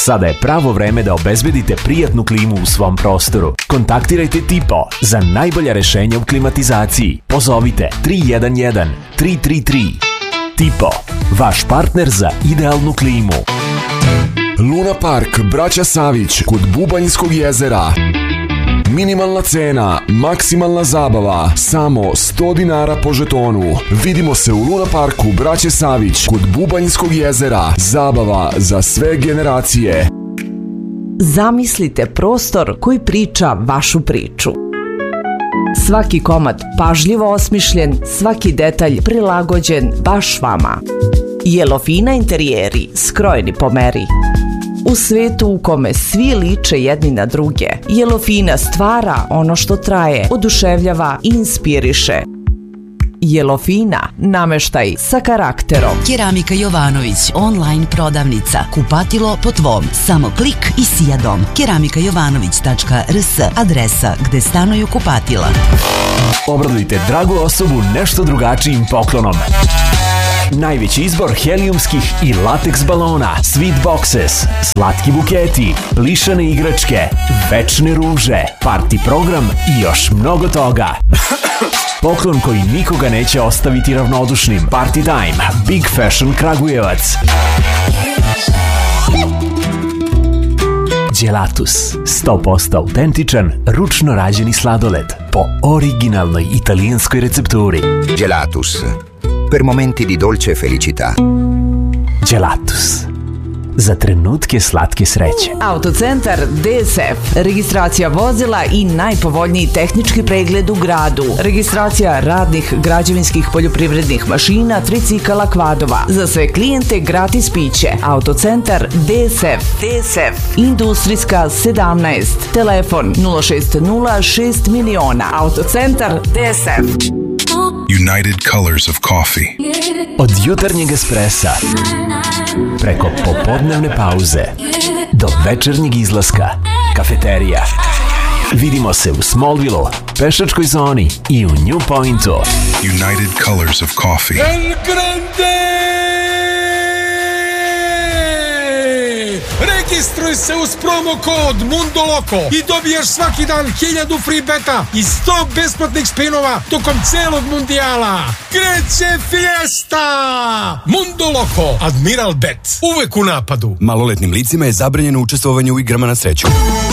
Sada je pravo vreme da obezbedite prijatnu klimu u svom prostoru. Kontaktirajte Tipo za najbolja rešenja u klimatizaciji. Pozovite 311 333. Tipo, vaš partner za idealnu klimu. Luna Park, braća Savić, kod Bubanjskog jezera. Minimalna cena, maksimalna zabava, samo 100 dinara po žetonu. Vidimo se u Luna Parku, braće Savić, kod Bubanjskog jezera. Zabava za sve generacije. Zamislite prostor koji priča vašu priču. Svaki komad pažljivo osmišljen, svaki detalj prilagođen baš vama. Yellowfina interijeri, skrojeni po meri. U svetu u kome svi liče jedni na druge, Yellowfina stvara ono što traje, oduševljava i inspiriše. Yellowfina, nameštaj sa karakterom. Keramika Jovanović, online prodavnica. Kupatilo po tvom. Samo klik i sija dom. keramikajovanović.rs, adresa gde stanuju kupatila. Obradujte dragu osobu nešto drugačijim poklonom. Najveći izbor helijumskih i lateks balona, sweet boxes, slatki buketi, plišane igračke, večne ruže, party program i još mnogo toga. Poklon koji nikoga neće ostaviti ravnodušnim. Party time, Big Fashion Kragujevac. Gelatus, 100% autentičan, ručno rađeni sladoled po originalnoj italijanskoj recepturi. Gelatus, per momenti di dolce felicità. Gelatus, za trenutke slatke sreće. Autocentar DSF. Registracija vozila i najpovoljniji tehnički pregled u gradu. Registracija radnih, građevinskih, poljoprivrednih mašina, tricikala, kvadova. Za sve klijente gratis piće. Autocentar DSF. Industrijska 17. Telefon 060 6 miliona. Autocentar DSF. United Colors of Coffee. Od jutarnjeg espresa preko popodnevne pauze do večernjeg izlaska, kafeterija. Vidimo se u Smallville-u, pešačkoj zoni i u New Pointu. United Colors of Coffee. El Grande! Registruj se uz promo kod Mundo Loco i dobiješ svaki dan 1000 free beta i 100 besplatnih spinova tokom celog mundijala. Kreće fiesta! Mundo Loco, Admiral Bet, uvek u napadu. Maloletnim licima je zabranjeno učestvovanje u igrama na sreću.